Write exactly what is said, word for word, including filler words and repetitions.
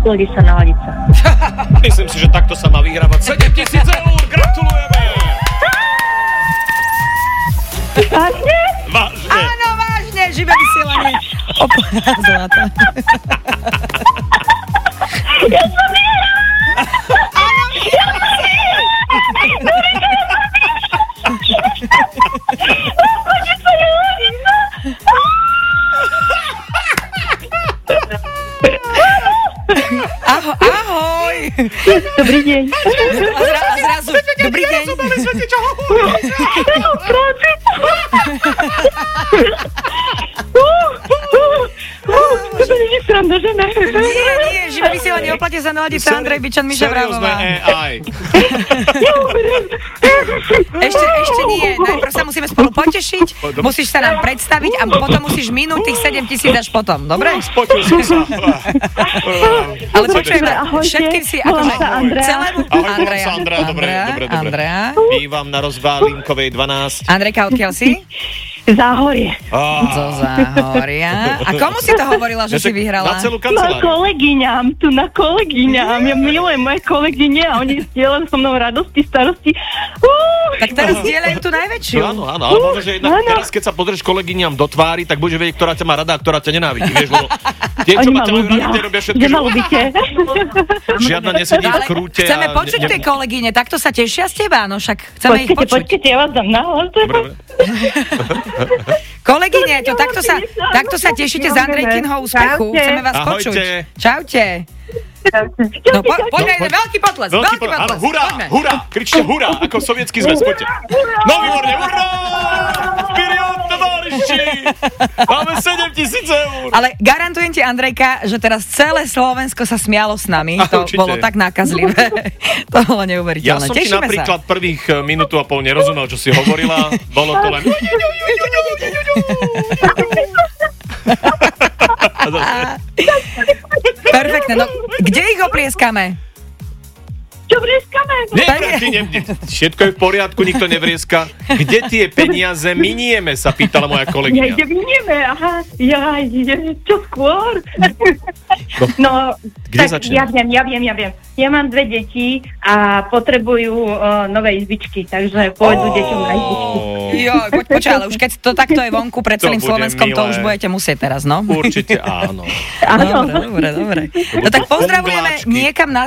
Neplatí sa naladiť sa. Myslím si, že takto sa má vyhrávať sedemtisíc eur. Gratulujeme! Vážne? Vážne. Áno, vážne, živé vysielanie. Op- Zlata. Ja som vyhrala! Aho, ahoj. Dobrý deň. A, zra, a zrazu, dobrý deň. To nie je sranda, že ne? Nie, nie, živé vysielanie, oplate sa naladiť sa Andrej Bičan, Miša Vrámová. á í. Ešte, ešte nie, najprv sa musíme spolu potešiť, musíš sa nám predstaviť a potom musíš minúť tých sedem tisíc až potom, dobre? Spotil som sa. Ale počujem, Ahojte, všetkým si volám akože sa Andrea. celému... Ahoj, volám sa Andrea, dobre, Andrea, dobre, dobre. Andrea. Bývam na Rozválinkovej dvanásť. Andrejka, odkiaľ si? Záhorie. Zo Záhoria. A komu si to hovorila, že si vyhrala? Na celú Na kanceláriu. kolegyňam, tu na kolegyňam. Ja milujem moje kolegyne a oni zdieľajú so mnou radosti, starosti. Uh, Tak teraz zdieľajú tú najväčšiu. Áno, áno, ale možno, že jednak Áno. teraz, keď sa pozrieš kolegyňam do tvári, tak budeš vedieť, ktorá ťa má rada a ktorá ťa nenávidí. Vieš, lebo tie, čo oni ma ma ťa majú ľúbia. radi, tie robia všetko, Že ma že ľúbite. žiadna nesedí v Ale krúte. chceme a počuť ne- tie kolegyne, takto sa tešia z teba, no však chceme ich Počkajte, počuť. počkajte, ja vás dám nahlas. Dobre, dobre. Kolegyne, to takto sa, takto sa tešíte z Andrejkinho úspechu. Čaute. Chceme vás Ahojte. počuť. Čaute. No, po, poďme, No, poď. veľký potles, Veľký veľký po... Áno, potles. hurá, Poďme. hurá, kričte hurá, ako sovietský zväz, poďte. No, výborne, hurá! Vperiod, tovariši! Máme sedem tisíc eur. Ale garantujem ti, Andrejka, že teraz celé Slovensko sa smialo s nami. A, To určite. bolo tak nákazlivé. To bolo Ja neuveriteľné. som ti Tešíme napríklad sa. prvých eh, minútu a pol nerozumel, čo si hovorila. Bolo to len... Perfektné. No, kde ich oplieskame? Čo vrieskame? Nie, ty, ne, ne, všetko je v poriadku, nikto nevrieska. Kde tie peniaze minieme, sa pýtala moja Ja kolegyňa. ide vnieme, aha, ja, ide, čo skôr? No, Kde tak začneme? ja viem, ja viem, ja viem. Ja mám dve deti a potrebujú uh, nové izbičky, takže pôjdu deťom na izbičky. Jo, poď, počkaj, ale už keď to takto je vonku pred To celým bude Slovenskom, to milé. už budete musieť teraz, no? Určite áno. Áno. Dobre, dobre, dobre. No budú tak pozdravujeme fungláčky. niekam na